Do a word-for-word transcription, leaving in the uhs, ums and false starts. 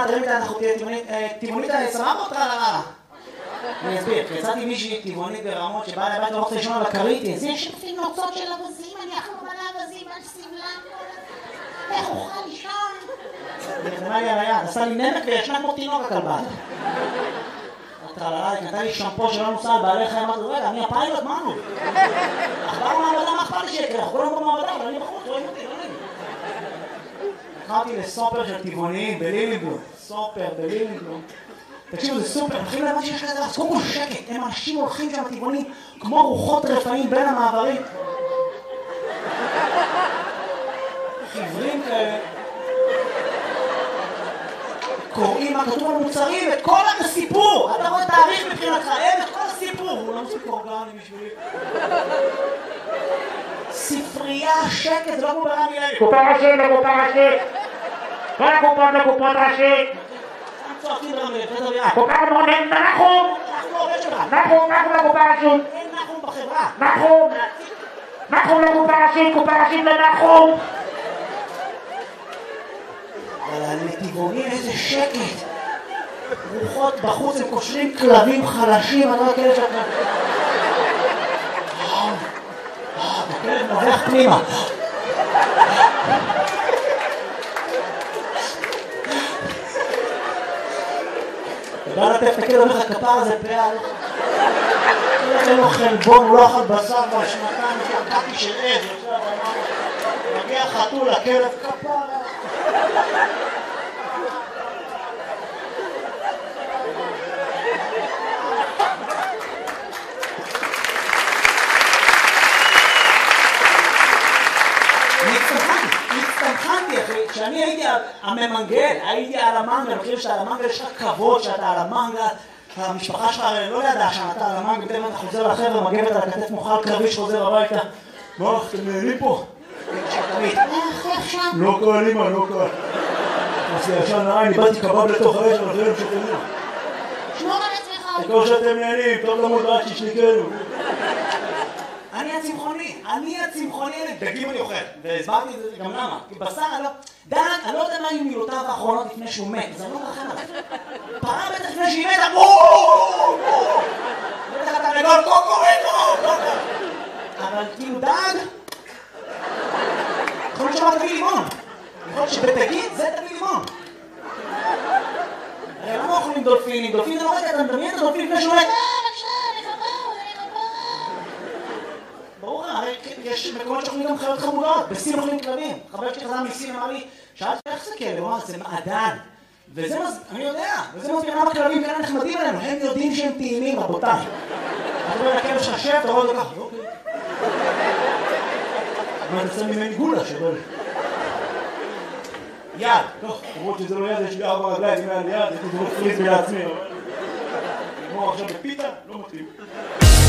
תראי מתי אנחנו תהיה טבעונית סבבה או טרללה? אני אסביר, כי יצאתי מישהי טבעונית ברמות שבאה לבית לא רוצה לישון על הכרית, זה יש לפי נוצות של אבזים, אני אחלום על האבזים, על סבלן, איך אוכל לישון? זה מה לי על היד, עשה לי נמק וישנה כמו תינוק הכלבה. טרללה, היא קנתה לי שמפו שלא נוסע על בעלי חיים, אמרתי, רגע, אני הפיילוט, מה נו? אך באו מעבדה, מה אכפת לי שיקרה? אנחנו כולם במעבדה, אבל אני בחוץ, רואים אותי, לא נעים. הלכתי לסופר של טבעוניים בלילינבלום, סופר בלילינבלום. תקשיבו, זה סופר, הולכים להבן שיש כזה, אז קודם כל שקט, הם אנשים הולכים שם טבעונים כמו רוחות רפאים בין המעברים. חברים כאלה. קוראים מה כתוב על מוצרים, את כל הסיפור! אתה רואה תאריך מבחינתך, אין את כל הסיפור! הוא לא מוסיף אורגני בשבילי. ספרייה, שקט, זה לא כמו ברמי לוי. קופה ראשית לקופה ראשית! כל הקופות לקופות ראשית! צועקים ברמי לוי, זה דרייה. קופה מונן, נחום! אנחנו עובד שלך. נחום, נחום לקופה ראשית! אין נחום בחברה. נחום! נחום לקופה ראשית, קופה ראשית לנחום! אבל הנתיבונים איזה שקט. רוחות בחוץ, הם קושרים כלבים חלשים, אני לא יודע שאתה... הכלב נובח פנימה. אתה בא לטף את הכלב, אומר לך כפר הזה פעל. אין לו חלבון, הוא לא אכל בשר כבר שנתיים, שקעתי של עד. מגיע חתול, הכלב כפר. נצטמחנתי אחי, כשאני הייתי הממנגל, הייתי על המנגל, מכיר שאתה על המנגל, יש לך כבוד שאתה על המנגל, המשפחה שלך לא ידעה שאתה על המנגל, בטח אתה חוזר לחבר'ה, מגבת על הכתף מוכל קרבי שחוזר הביתה. מה, אתם נהנים פה? לא קל, אמא, לא קל. עשי ישן נעי, ניבדתי קבב לתוך האש, אבל זה לא שתהנים. שמור על עצמך. כמו שאתם נהנים, טוב למוד רק שישליקנו. אני הצמחוני, אני הצמחוני, דגים אני אוכל, והסברתי את זה גם למה, כי בשר אני לא, דן, אני לא יודע מה היו מילותיו האחרונות לפני שהוא מת, אז אני לא מרחם עליו. פרה בטח לפני שהיא מתה, בואו! בטח אתה נגול, קוקוריקו! אבל כאילו דג, יכול להיות שאמר תביא לימון, יכול להיות שבדגים זה תביא לימון. הרי למה אוכלים דולפינים? דולפין זה לא רגע, אתה מדמיין את הדולפין לפני שהוא מת? ברור, הרי יש מקומות שאוכלים גם חיות חמודות, בסין אוכלים כלבים. חבר שלי חזר מסין אמר לי, שאלתי איך זה כלב? הוא אמר, זה מעדן. וזה מז... אני יודע, וזה מסביר למה כלבים כאלה נחמדים עלינו, הם יודעים שהם טעימים, רבותיי. אתה רואה לכלב שלך שב, אתה רואה את זה ככה, אוקיי. אבל תצא ממני גולה שבל. יד, טוב, למרות שזה לא יד, יש לי ארבע רגליים, אם היה לי יד, הייתי דובר פריז בעצמי. נגמור עכשיו בפיתה, לא מתאים.